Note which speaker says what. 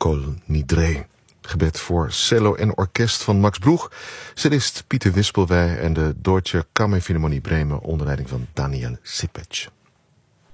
Speaker 1: Kol Nidre. Gebed voor cello en orkest van Max Broeg, cellist Pieter Wispelwij en de Deutsche Kammerphilharmonie Bremen onder leiding van Daniel Sipec.